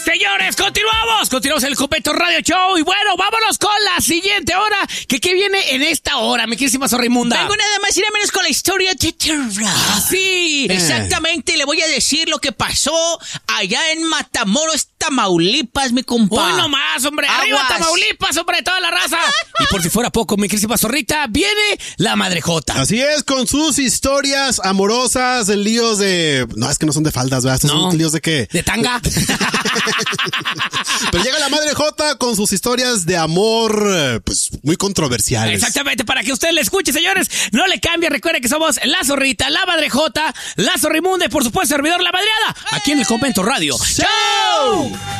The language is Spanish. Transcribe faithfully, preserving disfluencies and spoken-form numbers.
Señores, continuamos, continuamos el Convento Radio Show y bueno, vámonos con la siguiente hora, que qué viene en esta hora, mi querísima Zorrimunda. Vengo nada más y nada menos con la historia de terror. Ah, sí. Exactamente, le voy a decir lo que pasó allá en Matamoros, Tamaulipas, mi compa. Uy, no más, hombre, Aguas. arriba Tamaulipas, hombre, toda la raza. Y por si fuera poco, mi querísima Zorrita, viene la Madrejota. Así es, con sus historias amorosas, líos de... No, es que no son de faldas, ¿verdad? Estos No. son líos de qué. De tanga. Pero llega la Madrejota con sus historias de amor, eh, pues, muy controversiales. Exactamente, para que usted le escuche, señores. No le cambie, recuerde que somos la Zorrita, la Madrejota, la Zorrimunda y por supuesto, servidor La Madreada, aquí en el Convento Radio. ¡Chao!